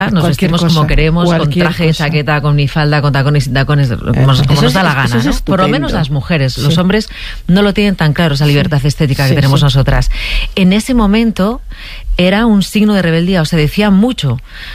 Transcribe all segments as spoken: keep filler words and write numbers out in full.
nos vestimos cosa, como queremos, con traje, cosa. chaqueta, con minifalda, con tacones y tacones, como, como nos es, da la gana, ¿no? Por lo menos las mujeres. Sí. Los hombres no lo tienen tan claro, esa libertad sí. estética que sí, tenemos sí. nosotras. En ese momento era un signo de rebeldía, o sea, decía mucho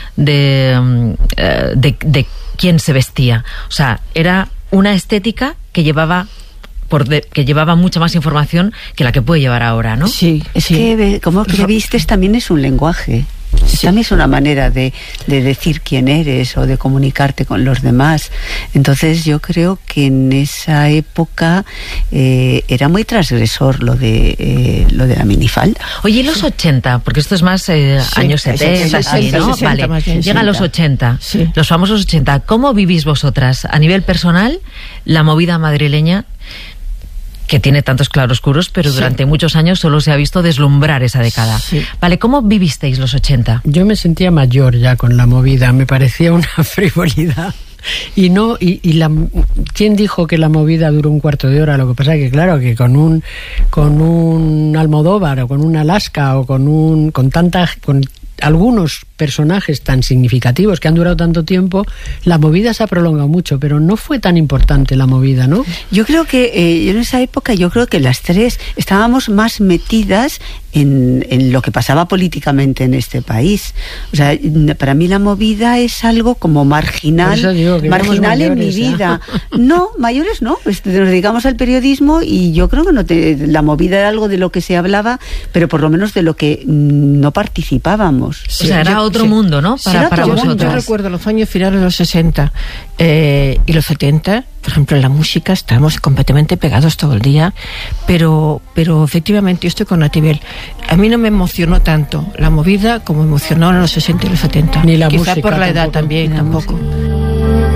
de, de, de quién se vestía. O sea, era una estética que llevaba... Por de, que llevaba mucha más información que la que puede llevar ahora, ¿no? Sí, es sí. que como que vistes también es un lenguaje. Sí. También es una manera de, de decir quién eres o de comunicarte con los demás. Entonces yo creo que en esa época eh, era muy transgresor lo de eh, lo de la minifalda. Oye, ¿y los ochenta? Porque esto es más eh, sí, años setenta, sí, ¿no? Vale, bien, llegan los ochenta, sí. Los famosos ochenta. ¿Cómo vivís vosotras a nivel personal la movida madrileña? Que tiene tantos claroscuros, pero sí. durante muchos años solo se ha visto deslumbrar esa década. Sí. Vale, ¿cómo vivisteis los ochenta? Yo me sentía mayor ya con la movida, me parecía una frivolidad. Y no, y, y la ¿quién dijo que la movida duró un cuarto de hora? Lo que pasa es que claro, que con un con un Almodóvar o con un Alaska o con un con tanta con algunos personajes tan significativos que han durado tanto tiempo, la movida se ha prolongado mucho, pero no fue tan importante la movida, ¿no? Yo creo que eh, en esa época yo creo que las tres estábamos más metidas en, en lo que pasaba políticamente en este país. O sea, para mí la movida es algo como marginal, marginal en mi vida. ¿eh? No, mayores no, pues nos dedicamos al periodismo y yo creo que no te, la movida era algo de lo que se hablaba, pero por lo menos de lo que no participábamos. Sí, o sea, era yo, otro sí. mundo, ¿no? Para, para vosotros. Yo recuerdo los años finales de los sesenta eh, y los setenta, por ejemplo, en la música estábamos completamente pegados todo el día, pero pero efectivamente yo estoy con Natibel. A mí no me emocionó tanto la movida como emocionó en los sesenta y los setenta. Ni la Quizá música por la edad tampoco, también, tampoco. Música.